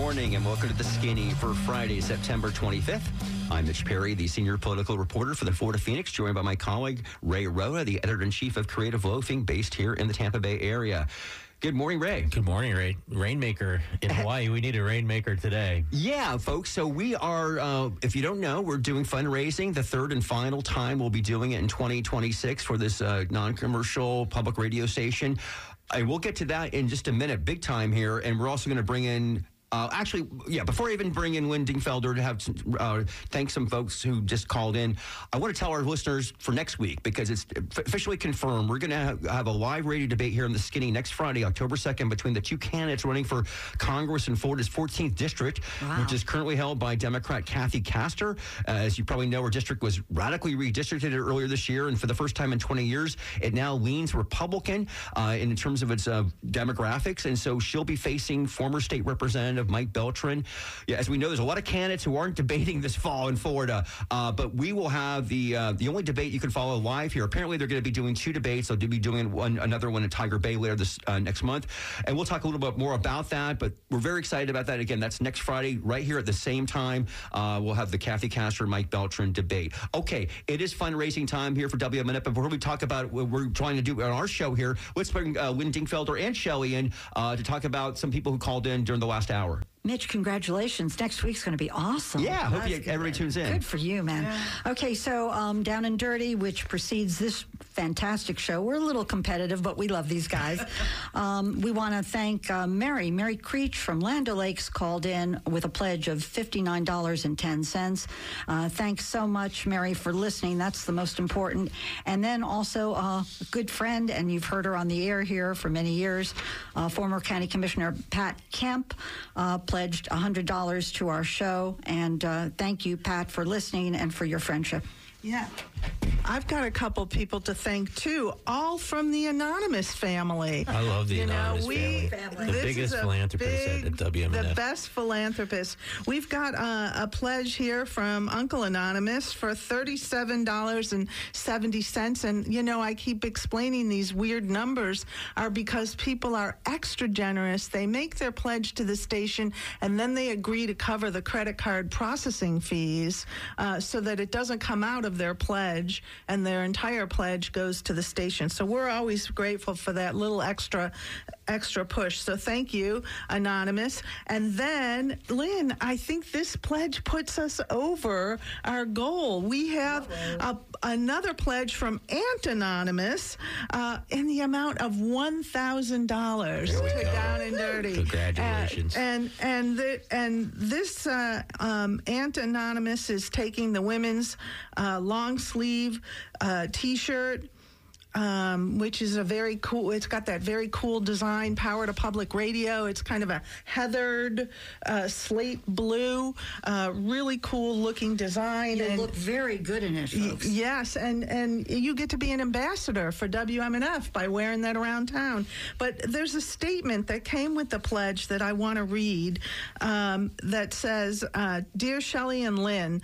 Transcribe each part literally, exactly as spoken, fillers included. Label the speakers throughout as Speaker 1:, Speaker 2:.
Speaker 1: morning and welcome to The Skinny for Friday, September twenty-fifth. I'm Mitch Perry, the senior political reporter for the Florida Phoenix, joined by my colleague Ray Rhoda, the editor-in-chief of Creative Loafing, based here in the Tampa Bay area. Good morning, Ray.
Speaker 2: Good morning, Ray. Rainmaker in Hawaii. We need a rainmaker today.
Speaker 1: Yeah, folks. So we are, uh, if you don't know, we're doing fundraising. The third and final time we'll be doing it in twenty twenty-six for this uh, non-commercial public radio station. And we'll get to that in just a minute, big time here. And we're also going to bring in Uh, actually, yeah, before I even bring in Lynn Dingfelder to have uh, thank some folks who just called in, I want to tell our listeners for next week, because it's officially confirmed, we're going to have, have a live radio debate here in the Skinny next Friday, October second, between the two candidates running for Congress in Florida's fourteenth District, wow. which is currently held by Democrat Kathy Castor. Uh, as you probably know, her district was radically redistricted earlier this year, and for the first time in twenty years, it now leans Republican uh, in terms of its uh, demographics, and so she'll be facing former state representative Mike Beltran. Yeah, as we know, there's a lot of candidates who aren't debating this fall in Florida, uh, but we will have the uh, the only debate you can follow live here. Apparently, they're going to be doing two debates. They'll be doing one another one in Tiger Bay later this uh, next month, and we'll talk a little bit more about that. But we're very excited about that. Again, that's next Friday, right here at the same time. Uh, we'll have the Kathy Castor Mike Beltran debate. Okay, it is fundraising time here for W M N F. Before we talk about what we're trying to do on our show here, let's bring uh, Lynn Dingfelder and Shelley in uh, to talk about some people who called in during the last hour.
Speaker 3: Mitch, congratulations. Next week's going to be awesome.
Speaker 1: Yeah, I hope you, everybody tunes in.
Speaker 3: Good for you, man. Yeah. Okay, so um, Down and Dirty, which precedes this fantastic show. We're a little competitive, but we love these guys. um, we want to thank uh, Mary. Mary Creech from Land O'Lakes called in with a pledge of fifty-nine dollars and ten cents. Uh, thanks so much, Mary, for listening. That's the most important. And then also uh, a good friend, and you've heard her on the air here for many years, uh, former County Commissioner Pat Kemp, uh, pledged one hundred dollars to our show. And uh, thank you, Pat, for listening and for your friendship.
Speaker 4: Yeah. I've got a couple people to thank, too, all from the Anonymous family.
Speaker 2: I love the
Speaker 4: you
Speaker 2: Anonymous
Speaker 4: know, we,
Speaker 2: family. The biggest philanthropist big, at W M N F.
Speaker 4: The best philanthropist. We've got uh, a pledge here from Uncle Anonymous for thirty-seven dollars and seventy cents. And, you know, I keep explaining these weird numbers are because people are extra generous. They make their pledge to the station, and then they agree to cover the credit card processing fees uh, so that it doesn't come out of their pledge, and their entire pledge goes to the station. So we're always grateful for that little extra extra push. So thank you, Anonymous. And then, Lynn, I think this pledge puts us over our goal. We have a, another pledge from Aunt Anonymous uh, in the amount of one thousand dollars to
Speaker 2: go.
Speaker 4: Down and Dirty.
Speaker 2: Congratulations.
Speaker 4: Uh, and and the, and this uh, um, Aunt Anonymous is taking the women's uh, long sleeve uh, T-shirt, um, which is a very cool, it's got that very cool design, Power to Public Radio. It's kind of a heathered uh, slate blue, uh, really cool looking design.
Speaker 3: You
Speaker 4: and
Speaker 3: look very good in it, folks.
Speaker 4: Y- yes, and, and you get to be an ambassador for W M N F by wearing that around town. But there's a statement that came with the pledge that I want to read um, that says, uh, Dear Shelley and Lynn,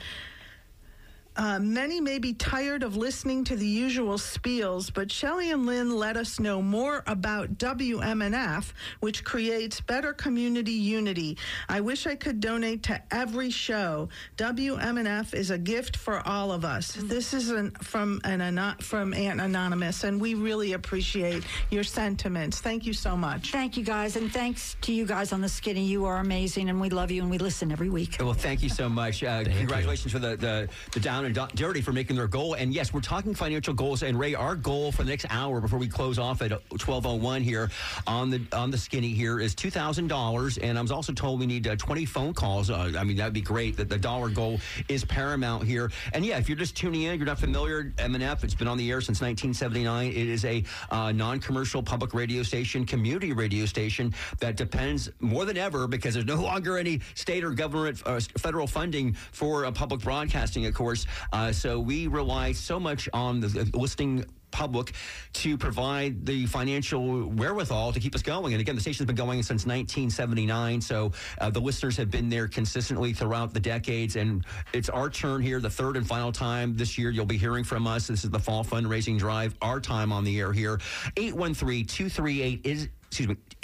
Speaker 4: Uh, many may be tired of listening to the usual spiels, but Shelley and Lynn let us know more about W M N F, which creates better community unity. I wish I could donate to every show. W M N F is a gift for all of us. This is an, from an anon- from Aunt Anonymous, and we really appreciate your sentiments. Thank you so much.
Speaker 3: Thank you, guys, and thanks to you guys on the Skinny. You are amazing, and we love you, and we listen every week.
Speaker 1: Well, thank you so much. Uh, congratulations you. for the, the, the Down and Dirty for making their goal. And yes, we're talking financial goals. And Ray, our goal for the next hour before we close off at twelve oh one here on the on the Skinny here is two thousand dollars. And I was also told we need uh, twenty phone calls. Uh, I mean, that'd be great. That the dollar goal is paramount here. And yeah, if you're just tuning in, you're not familiar, M N F, it's been on the air since nineteen seventy-nine. It is a uh, non-commercial public radio station, community radio station that depends more than ever, because there's no longer any state or government uh, federal funding for uh, public broadcasting, of course. Uh, so we rely so much on the, the listening public to provide the financial wherewithal to keep us going. And again, the station's been going since nineteen seventy-nine, so uh, the listeners have been there consistently throughout the decades, and it's our turn here, the third and final time this year. You'll be hearing from us. This is the fall fundraising drive, our time on the air here. eight one three, two three eight is excuse me,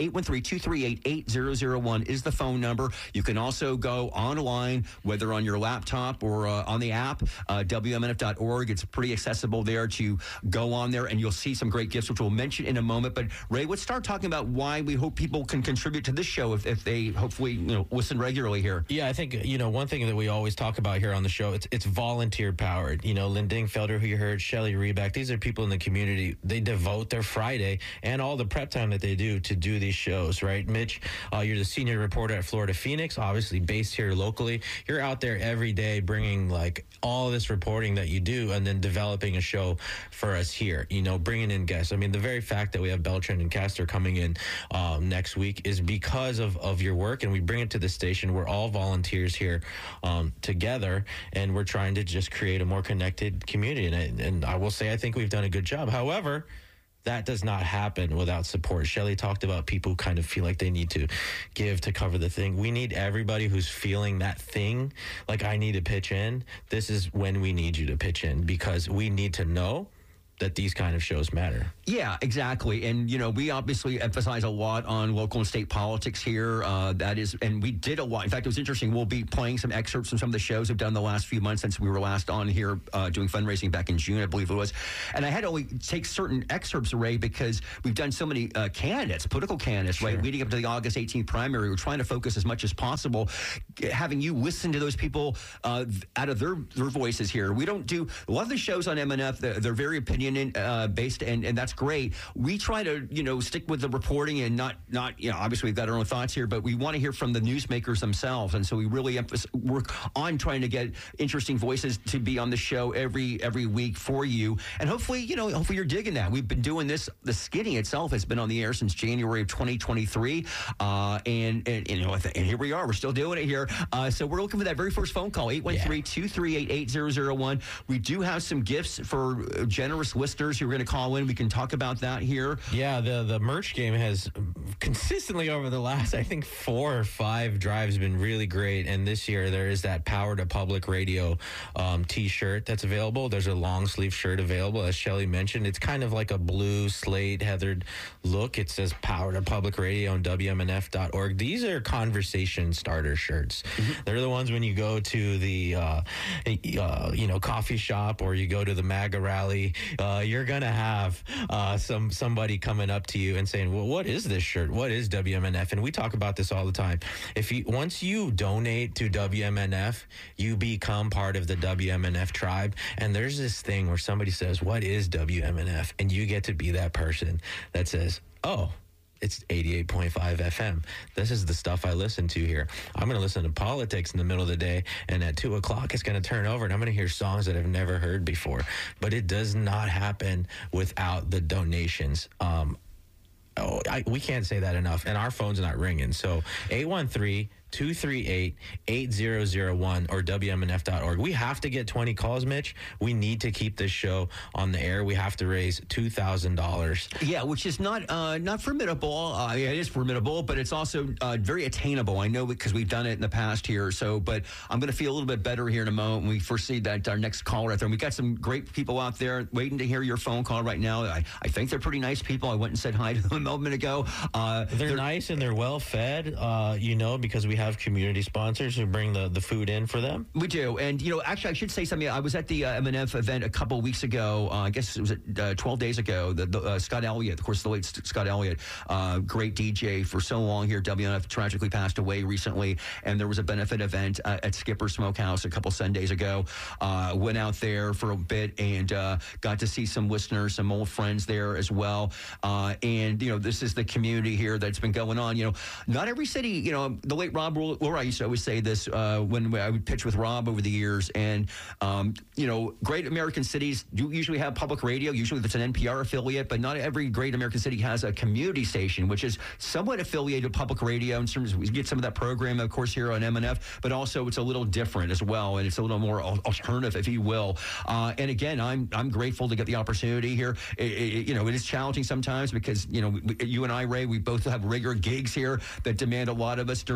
Speaker 1: eight one three, two three eight, eight zero zero one is the phone number. You can also go online, whether on your laptop or uh, on the app, uh, W M N F dot org. It's pretty accessible there to go on there, and you'll see some great gifts, which we'll mention in a moment. But, Ray, let's start talking about why we hope people can contribute to this show if, if they hopefully you know listen regularly here.
Speaker 2: Yeah, I think, you know, one thing that we always talk about here on the show, it's it's volunteer powered. You know, Lynn Dingfelder, who you heard, Shelly Reback, these are people in the community. They devote their Friday and all the prep time that they do to do these shows, right? Mitch, uh, you're the senior reporter at Florida Phoenix, obviously based here locally. You're out there every day bringing like all this reporting that you do and then developing a show for us here, you know, bringing in guests. I mean, the very fact that we have Beltran and Castor coming in um, next week is because of, of your work, and we bring it to the station. We're all volunteers here um, together, and we're trying to just create a more connected community. And I, and I will say, I think we've done a good job. However, that does not happen without support. Shelly talked about people who kind of feel like they need to give to cover the thing. We need everybody who's feeling that thing, like I need to pitch in. This is when we need you to pitch in, because we need to know that these kind of shows matter.
Speaker 1: Yeah, exactly. And, you know, we obviously emphasize a lot on local and state politics here. Uh, that is, and we did a lot. In fact, it was interesting. We'll be playing some excerpts from some of the shows we've done the last few months since we were last on here uh, doing fundraising back in June, I believe it was. And I had to only take certain excerpts, Ray, because we've done so many uh, candidates, political candidates, sure. right, leading up to the August eighteenth primary. We're trying to focus as much as possible, having you listen to those people uh, out of their, their voices here. We don't do, a lot of the shows on M N F, they're, they're very opinion Uh, based, and, and that's great. We try to, you know, stick with the reporting and not, not, you know, obviously we've got our own thoughts here, but we want to hear from the newsmakers themselves. And so we really emphasize, work on trying to get interesting voices to be on the show every every week for you. And hopefully, you know, hopefully you're digging that. We've been doing this. The Skinny itself has been on the air since January of twenty twenty-three. Uh, and, and, and, you know, and here we are. We're still doing it here. Uh, so we're looking for that very first phone call, eight one three, two three eight, eight zero zero one. We do have some gifts for generous listeners who are going to call in. We can talk about that here.
Speaker 2: Yeah, the, the merch game has consistently over the last, I think, four or five drives been really great. And this year there is that Power to Public Radio um, T-shirt that's available. There's a long sleeve shirt available, as Shelly mentioned. It's kind of like a blue slate heathered look. It says Power to Public Radio on W M N F dot org. These are conversation starter shirts. Mm-hmm. They're the ones when you go to the uh, uh, you know coffee shop or you go to the MAGA rally, uh, you're going to have uh, some somebody coming up to you and saying, well, what is this shirt? What is W M N F? And we talk about this all the time. If you once you donate to W M N F, you become part of the W M N F tribe. And there's this thing where somebody says, what is W M N F? And you get to be that person that says, oh, it's eighty-eight point five F M. This is the stuff I listen to here. I'm going to listen to politics in the middle of the day, and at two o'clock, it's going to turn over, and I'm going to hear songs that I've never heard before. But it does not happen without the donations. Um, oh, I, we can't say that enough, and our phone's not ringing. So eight one three, two three eight, eight zero zero one or W M N F dot org. We have to get twenty calls, Mitch. We need to keep this show on the air. We have to raise two thousand dollars.
Speaker 1: Yeah, which is not uh, not formidable. Uh, yeah, it is formidable, but it's also uh, very attainable. I know because we've done it in the past here. So, but I'm going to feel a little bit better here in a moment when we foresee that our next caller out there. And we've got some great people out there waiting to hear your phone call right now. I, I think they're pretty nice people. I went and said hi to them a moment ago. Uh,
Speaker 2: they're, they're nice and they're well fed, uh, you know, because we have community sponsors who bring the, the food in for them.
Speaker 1: We do. And, you know, actually, I should say something. I was at the uh, M N F event a couple of weeks ago. Uh, I guess it was uh, twelve days ago. The, the uh, Scott Elliott, of course, the late Scott Elliott, uh, great D J for so long here. W N F tragically passed away recently. And there was a benefit event uh, at Skipper Smokehouse a couple Sundays ago. Uh, went out there for a bit and uh, got to see some listeners, some old friends there as well. Uh, and, you know, this is the community here that's been going on. You know, not every city, you know, the late Rob Laura, I used to always say this uh, when I would pitch with Rob over the years. And, um, you know, great American cities do usually have public radio. Usually it's an N P R affiliate, but not every great American city has a community station, which is somewhat affiliated with public radio in terms of we get some of that program, of course, here on M N F, but also it's a little different as well. And it's a little more alternative, if you will. Uh, and again, I'm I'm grateful to get the opportunity here. It, it, you know, it is challenging sometimes because, you know, we, you and I, Ray, we both have regular gigs here that demand a lot of us during the week.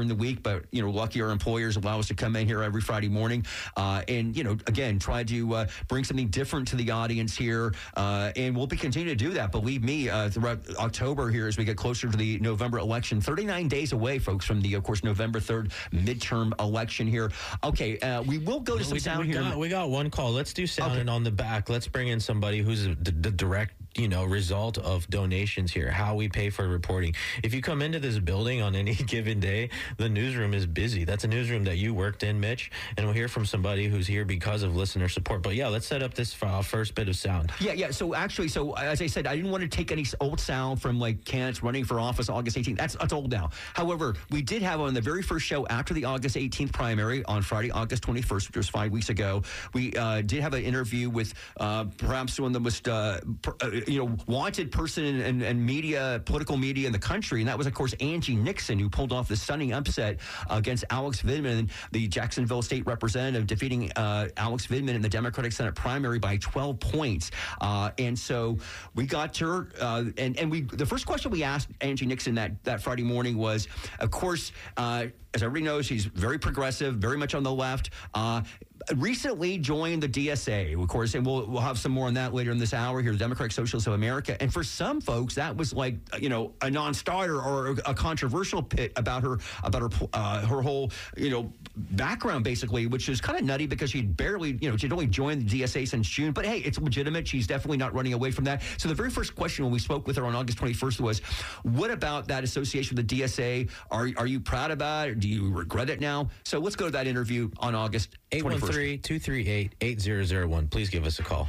Speaker 1: but, you know, lucky our employers allow us to come in here every Friday morning uh, and, you know, again, try to uh, bring something different to the audience here. Uh, and we'll be continuing to do that. Believe me, uh, throughout October here as we get closer to the November election, thirty-nine days away, folks, from the, of course, November third midterm election here. Okay, uh, we will go to some
Speaker 2: we,
Speaker 1: sound
Speaker 2: we
Speaker 1: here.
Speaker 2: Got, we got one call. Let's do sound
Speaker 1: Okay.
Speaker 2: and on the back. Let's bring in somebody who's the, the direct, you know, result of donations here, how we pay for reporting. If you come into this building on any given day, the newsroom is busy. That's a newsroom that you worked in, Mitch, and we'll hear from somebody who's here because of listener support. But yeah, let's set up this uh, first bit of sound.
Speaker 1: Yeah, yeah. So actually, so as I said, I didn't want to take any old sound from like candidates running for office August eighteenth. That's, that's old now. However, we did have on the very first show after the August eighteenth primary on Friday, August twenty-first, which was five weeks ago, we uh, did have an interview with uh, perhaps one of the most, uh, per, uh, you know, wanted person in, in, in media, political media in the country. And that was, of course, Angie Nixon, who pulled off the stunning upset against Alex Vindman, the Jacksonville state representative, defeating uh, Alex Vindman in the Democratic Senate primary by twelve points. Uh, and so we got to her, uh, and, and we the first question we asked Angie Nixon that, that Friday morning was, of course, uh, as everybody knows, she's very progressive, very much on the left. Uh, recently joined the D S A, of course, and we'll we'll have some more on that later in this hour here, the Democratic Socialists of America. And for some folks, that was like, you know, a non-starter or a controversial pit about her about her uh, her whole, you know, background, basically, which is kind of nutty because she'd barely, you know, she'd only joined the D S A since June. But hey, it's legitimate. She's definitely not running away from that. So the very first question when we spoke with her on August twenty-first was, what about that association with the D S A? Are, are you proud about it? Do you regret it now? So let's go to that interview on August twenty-first.
Speaker 2: eight one three, two three eight, eight zero zero one. Please give us a call.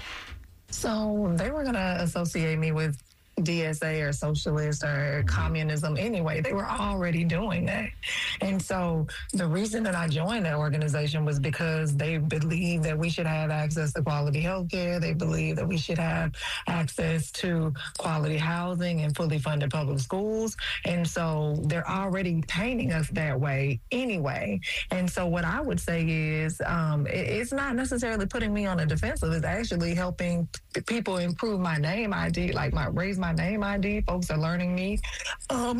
Speaker 5: So they were going to associate me with D S A or socialist or communism anyway. They were already doing that. And so the reason that I joined that organization was because they believe that we should have access to quality health care. They believe that we should have access to quality housing and fully funded public schools. And so they're already painting us that way anyway. And so what I would say is um, it, it's not necessarily putting me on a defensive. It's actually helping p- people improve my name I D, like my raise my name I D. Folks are learning me. Um,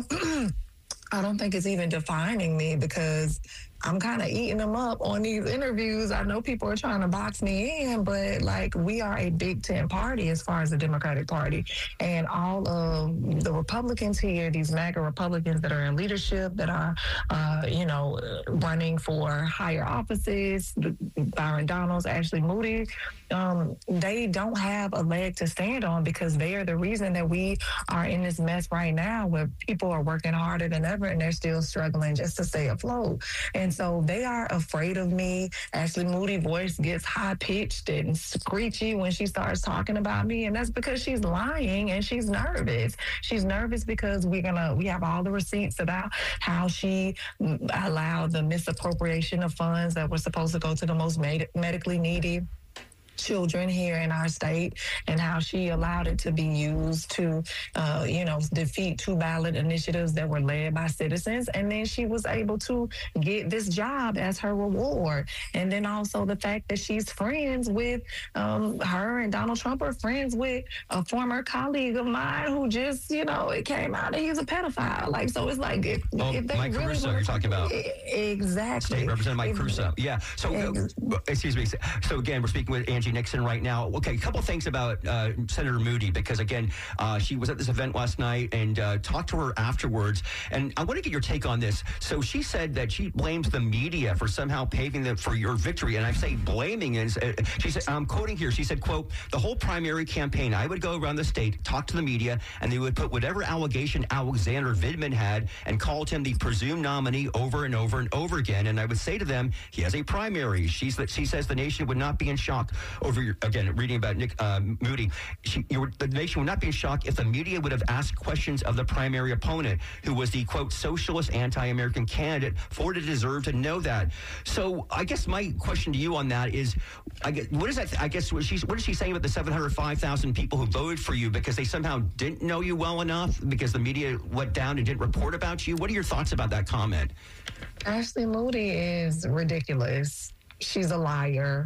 Speaker 5: I don't think it's even defining me because I'm kind of eating them up on these interviews. I know people are trying to box me in, but like we are a Big Ten party as far as the Democratic Party. And all of the Republicans here, these MAGA Republicans that are in leadership, that are, uh, you know, running for higher offices, Byron Donalds, Ashley Moody, um, they don't have a leg to stand on because they are the reason that we are in this mess right now where people are working harder than ever and they're still struggling just to stay afloat. And And so they are afraid of me. Ashley Moody's voice gets high-pitched and screechy when she starts talking about me. And that's because she's lying and she's nervous. She's nervous because we're gonna, we have all the receipts about how she allowed the misappropriation of funds that were supposed to go to the most med- medically needy children here in our state and how she allowed it to be used to, uh, you know, defeat two ballot initiatives that were led by citizens. And then she was able to get this job as her reward. And then also the fact that she's friends with um, her and Donald Trump are friends with a former colleague of mine who just, you know, it came out that he's a pedophile. Like, so it's like, if,
Speaker 1: Oh,
Speaker 5: if they
Speaker 1: Mike
Speaker 5: really
Speaker 1: Caruso,
Speaker 5: wanna-
Speaker 1: you're talking about.
Speaker 5: Exactly.
Speaker 1: State Representative Mike
Speaker 5: If-
Speaker 1: Caruso. Yeah. So, uh, excuse me. So again, we're speaking with Angie Nixon right now. Okay, a couple things about uh, Senator Moody, because again, uh, she was at this event last night and uh, talked to her afterwards. And I want to get your take on this. So she said that she blames the media for somehow paving the, for your victory. And I say blaming is, uh, she said, I'm quoting here, she said, quote, the whole primary campaign, I would go around the state, talk to the media, and they would put whatever allegation Alexander Vindman had and called him the presumed nominee over and over and over again. And I would say to them, he has a primary. She's that she says the nation would not be in shock over your, again, reading about Nick uh, Moody, she, you, the nation would not be in shock if the media would have asked questions of the primary opponent, who was the, quote, socialist anti-American candidate. Florida deserved to know that. So I guess my question to you on that is, I guess, what is that, I guess, what, she's, what is she saying about the seven hundred five thousand people who voted for you because they somehow didn't know you well enough because the media let down and didn't report about you? What are your thoughts about that comment?
Speaker 5: Ashley Moody is ridiculous. She's a liar.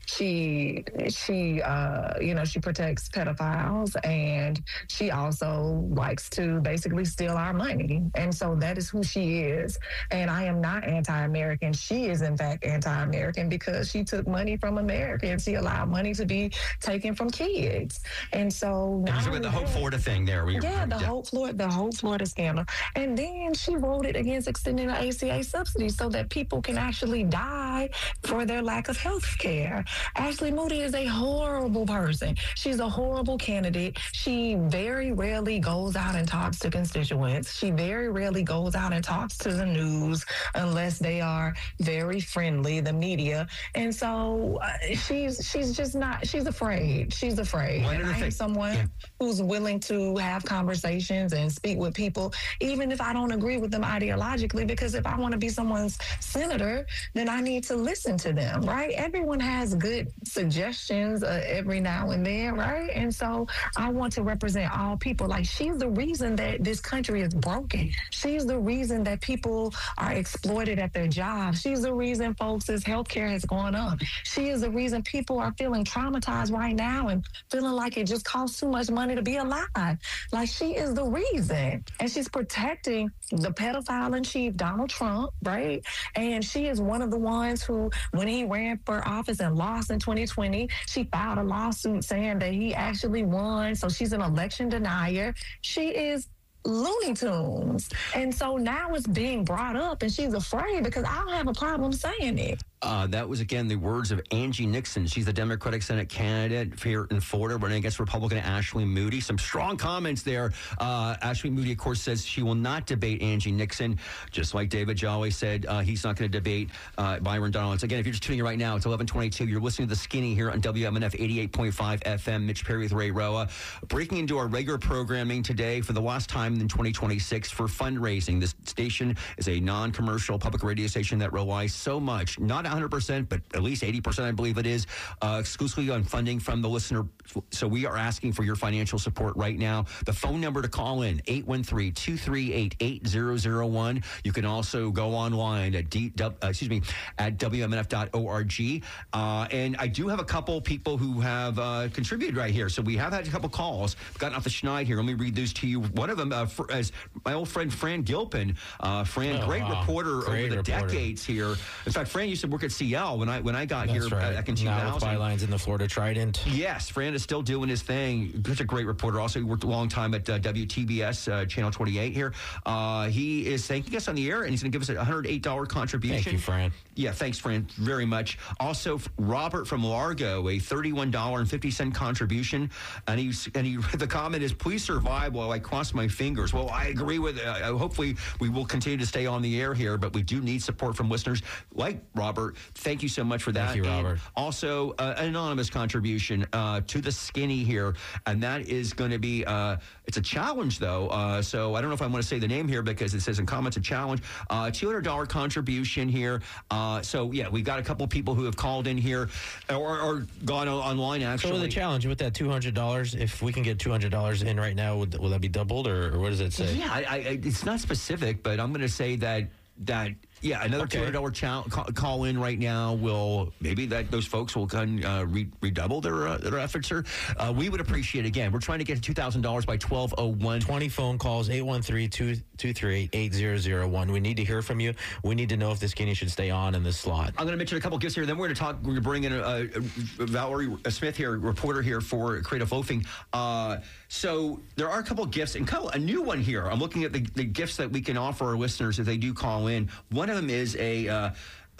Speaker 5: she she uh, you know, she protects pedophiles, and she also likes to basically steal our money. And so that is who she is. And I am not anti-American. She is in fact anti-American because she took money from Americans. She allowed money to be taken from kids. And so
Speaker 1: It
Speaker 5: not
Speaker 1: was
Speaker 5: only
Speaker 1: with the
Speaker 5: that-
Speaker 1: Hope Florida thing there. where you're-
Speaker 5: yeah, the whole Florida, the whole Florida scandal, and then she voted against extending the A C A subsidy so that people can actually die for their lack of health care. Ashley Moody is a horrible person. She's a horrible candidate. She very rarely goes out and talks to constituents. She very rarely goes out and talks to the news unless they are very friendly, the media. And so uh, she's she's just not. She's afraid. She's afraid.
Speaker 1: One
Speaker 5: And
Speaker 1: other
Speaker 5: I am
Speaker 1: thing-
Speaker 5: someone
Speaker 1: yeah.
Speaker 5: who's willing to have conversations and speak with people, even if I don't agree with them ideologically, because if I want to be someone's senator, then I need to listen to them, right? Everyone has good suggestions uh, every now and then, right? And so I want to represent all people. Like, she's the reason that this country is broken. She's the reason that people are exploited at their jobs. She's the reason folks' healthcare has gone up. She is the reason people are feeling traumatized right now and feeling like it just costs too much money to be alive. Like, she is the reason. And she's protecting the pedophile in chief, Donald Trump, right? And she is one of the ones who, when he ran for office and lost in twenty twenty, she filed a lawsuit saying that he actually won. So she's an election denier. She is Looney Tunes. And so now it's being brought up and she's afraid because I don't have a problem saying it.
Speaker 1: Uh, that was, again, the words of Angie Nixon. She's the Democratic Senate candidate here in Florida, running against Republican Ashley Moody. Some strong comments there. Uh, Ashley Moody, of course, says she will not debate Angie Nixon, just like David Jolly said uh, he's not going to debate uh, Byron Donalds. Again, if you're just tuning in right now, it's eleven twenty-two. You're listening to The Skinny here on W M N F eighty-eight point five F M. Mitch Perry with Ray Roa. Breaking into our regular programming today for the last time in twenty twenty-six for fundraising. This station is a non-commercial public radio station that relies so much, not one hundred percent, but at least eighty percent, I believe it is, uh, exclusively on funding from the listener. So we are asking for your financial support right now. The phone number to call in, eight one three, two three eight, eight zero zero one. You can also go online at D, uh, excuse me, at W M N F dot org. Uh, and I do have a couple people who have uh, contributed right here. So we have had a couple calls. We've gotten off the schneid here. Let me read those to you. One of them uh, for, as my old friend Fran Gilpin. Uh, Fran,
Speaker 2: Oh,
Speaker 1: great
Speaker 2: wow.
Speaker 1: reporter
Speaker 2: Great
Speaker 1: over the
Speaker 2: reporter.
Speaker 1: decades here. In fact, Fran used to work at C L when I when I got
Speaker 2: That's
Speaker 1: here
Speaker 2: right.
Speaker 1: back in two
Speaker 2: Now with
Speaker 1: thousand.
Speaker 2: bylines in the Florida Trident.
Speaker 1: Yes, Fran is still doing his thing. Such a great reporter. Also, he worked a long time at uh, W T B S, uh, Channel twenty-eight here. Uh, he is thanking us on the air, and he's going to give us a one hundred eight dollars contribution.
Speaker 2: Thank you, Fran.
Speaker 1: Yeah, thanks, Fran, very much. Also, Robert from Largo, a thirty-one dollars and fifty cents contribution. And he's and he the comment is, please survive while I cross my fingers. Well, I agree with uh, hopefully we will continue to stay on the air here, but we do need support from listeners like Robert. Thank you so much for that.
Speaker 2: Thank you,
Speaker 1: And
Speaker 2: Robert.
Speaker 1: also, uh, an anonymous contribution uh, to the Skinny here, and that is going to be uh, it's a challenge though. Uh, so I don't know if I want to say the name here because it says in comments a challenge. Uh, two hundred dollars contribution here. Uh, so yeah, we got a couple people who have called in here or, or gone on- online actually.
Speaker 2: So with the challenge with that two hundred dollars, if we can get two hundred dollars in right now, would, will that be doubled or, or what does it say?
Speaker 1: Yeah, I, I, it's not specific, but I'm going to say that that yeah, another
Speaker 2: Okay.
Speaker 1: two hundred dollars call, call in right now will maybe that those folks will come, uh, re, redouble their uh, their efforts. Here, uh, we would appreciate again. We're trying to get to two thousand dollars by twelve oh one.
Speaker 2: twenty phone calls, eight one three, two three eight, eight zero zero one. We need to hear from you. We need to know if the Skinny should stay on in this slot.
Speaker 1: I'm going to mention a couple gifts here. Then we're going to talk. We're going to bring in a, a, a Valerie Smith here, reporter here for Creative Loafing. Uh, so there are a couple gifts and couple, a new one here. I'm looking at the, the gifts that we can offer our listeners if they do call in. One of them is a uh,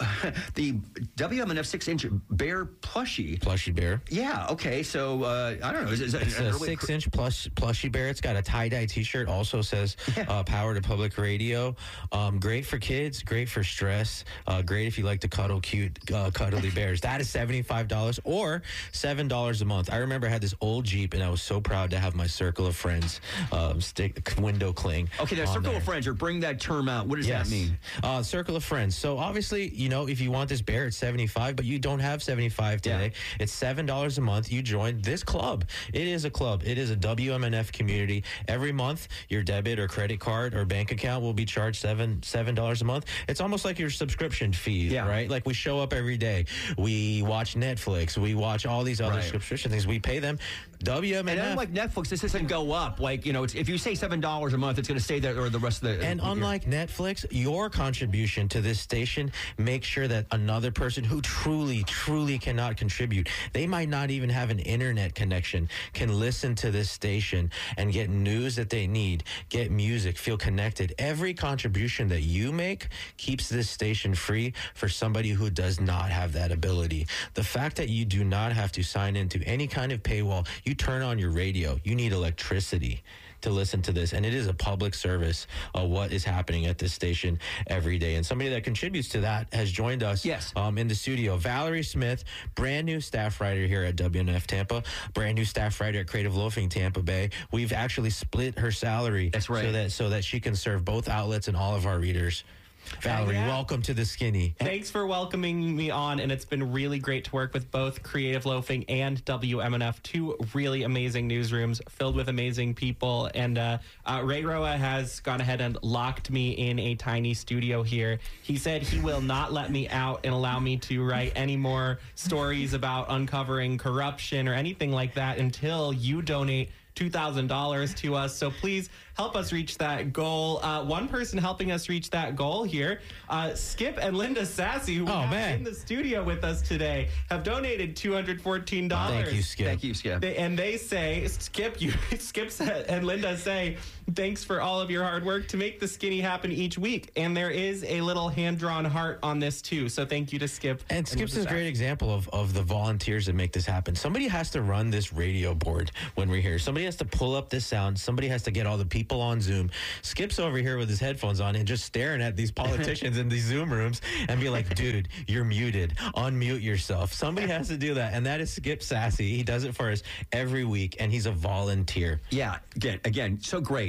Speaker 1: the W M N F six-inch bear plushie.
Speaker 2: Plushie bear.
Speaker 1: Yeah. Okay. So uh, I don't know. Is, is that
Speaker 2: It's
Speaker 1: an
Speaker 2: a
Speaker 1: early-
Speaker 2: six-inch plush plushie bear. It's got a tie-dye T-shirt. Also says uh, "Power to Public Radio." Um, great for kids. Great for stress. Uh, great if you like to cuddle cute, uh, cuddly bears. That is seventy-five dollars or seven dollars a month. I remember I had this old Jeep, and I was so proud to have my circle of friends um, stick window cling.
Speaker 1: Okay. Now,
Speaker 2: on
Speaker 1: circle
Speaker 2: there.
Speaker 1: of friends, or bring that term out. What does
Speaker 2: Yes.
Speaker 1: that mean?
Speaker 2: Uh, circle of friends. So obviously, you you know, if you want this bear, it's seventy-five, but you don't have seventy-five today. Yeah. It's seven dollars a month. You join this club. It is a club. It is a W M N F community. Every month, your debit or credit card or bank account will be charged seven seven dollars a month. It's almost like your subscription fee, yeah. right? Like we show up every day. We watch Netflix. We watch all these other right. subscription things. We pay them. W M N F.
Speaker 1: And unlike Netflix, this doesn't go up. Like, you know, it's, if you say seven dollars a month, it's going to stay there or the rest of the...
Speaker 2: And unlike year. Netflix, your contribution to this station makes sure that another person who truly, truly cannot contribute, they might not even have an internet connection, can listen to this station and get news that they need, get music, feel connected. Every contribution that you make keeps this station free for somebody who does not have that ability. The fact that you do not have to sign into any kind of paywall, you turn on your radio, you need electricity to listen to this, and it is a public service of what is happening at this station every day. And somebody that contributes to that has joined us
Speaker 1: yes.
Speaker 2: um, in the studio. Valerie Smith, brand new staff writer here at W N F Tampa, brand new staff writer at Creative Loafing Tampa Bay. We've actually split her salary
Speaker 1: That's right.
Speaker 2: so that so that she can serve both outlets and all of our readers. Valerie, yeah. welcome to the Skinny.
Speaker 6: Thanks for welcoming me on, and it's been really great to work with both Creative Loafing and W M N F, two really amazing newsrooms filled with amazing people. And uh, uh, Ray Roa has gone ahead and locked me in a tiny studio here. He said he will not let me out and allow me to write any more stories about uncovering corruption or anything like that until you donate two thousand dollars to us. So please help us reach that goal. Uh, one person helping us reach that goal here, uh, Skip and Linda Sassy, who
Speaker 2: oh,
Speaker 6: are
Speaker 2: man.
Speaker 6: in the studio with us today, have donated two hundred fourteen dollars.
Speaker 2: Thank you, Skip.
Speaker 1: Thank you, Skip.
Speaker 6: They, and they say, Skip, you, Skip and Linda say, thanks for all of your hard work to make the Skinny happen each week. And there is a little hand-drawn heart on this, too. So thank you to Skip.
Speaker 2: And, and Skip's a great example of, of the volunteers that make this happen. Somebody has to run this radio board when we're here. Somebody has to pull up this sound. Somebody has to get all the people on Zoom. Skip's over here with his headphones on and just staring at these politicians in these Zoom rooms and be like, dude, you're muted. Unmute yourself. Somebody has to do that. And that is Skip Sassy. He does it for us every week, and he's a volunteer.
Speaker 1: Yeah, again, again, so great.